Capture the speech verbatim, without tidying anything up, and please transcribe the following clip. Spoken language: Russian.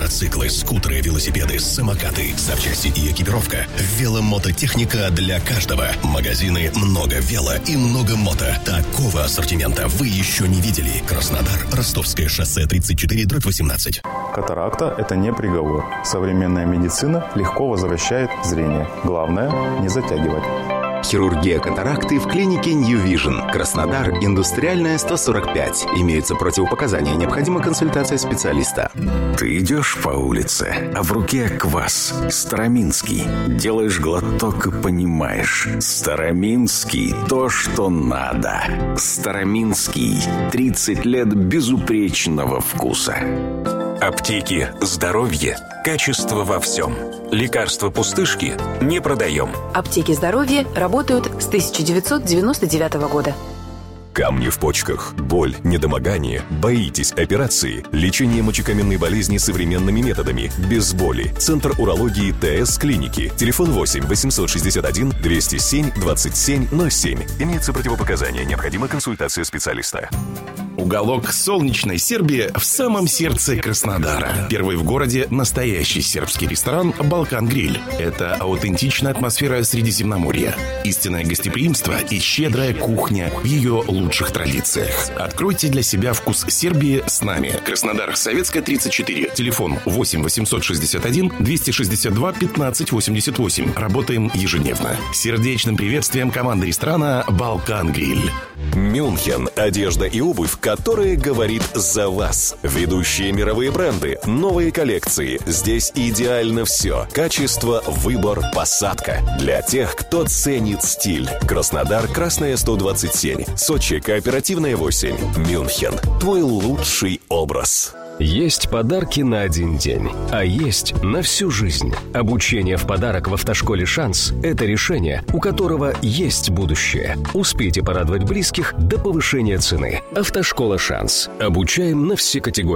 мотоциклы, скутеры, велосипеды, самокаты, запчасти и экипировка. Веломототехника для каждого. Магазины «Много вело» и «Много мото». Такого ассортимента вы еще не видели. Краснодар, Ростовское шоссе тридцать четыре дробь восемнадцать. Катаракта – это не приговор. Современная медицина легко возвращает зрение. Главное – не затягивать. Хирургия катаракты в клинике New Vision. Краснодар, Индустриальная, сто сорок пять. Имеются противопоказания. Необходима консультация специалиста. Ты идешь по улице, а в руке квас. Староминский. Делаешь глоток и понимаешь. Староминский – то, что надо. Староминский. тридцать лет безупречного вкуса. Аптеки «Здоровье». Качество во всем. Лекарства пустышки не продаем. Аптеки «Здоровье» работают с тысяча девятьсот девяносто девятого года. Камни в почках, боль, недомогание, боитесь операции, лечение мочекаменной болезни современными методами, без боли. Центр урологии ТС клиники. Телефон восемь восемьсот шестьдесят один двести семь двадцать семь ноль семь. Имеются противопоказания. Необходима консультация специалиста. Уголок солнечной Сербии в самом сердце Краснодара. Первый в городе настоящий сербский ресторан «Балкан Гриль». Это аутентичная атмосфера Средиземноморья, истинное гостеприимство и щедрая кухня в ее лучших традициях. Откройте для себя вкус Сербии с нами. Краснодар, Советская, тридцать четыре. Телефон восемь восемьсот шестьдесят один двести шестьдесят два пятнадцать восемьдесят восемь. Работаем ежедневно. Сердечным приветствием команды ресторана «Балкан Гриль». Мюнхен. Одежда и обувь, которая говорит за вас. Ведущие мировые бренды, новые коллекции. Здесь идеально все. Качество, выбор, посадка. Для тех, кто ценит стиль. Краснодар, Красная, сто двадцать семь. Сочи, Кооперативная, восемь. Мюнхен. Твой лучший образ. Есть подарки на один день, а есть на всю жизнь. Обучение в подарок в автошколе «Шанс» – это решение, у которого есть будущее. Успейте порадовать близких до повышения цены. Автошкола «Шанс». Обучаем на все категории.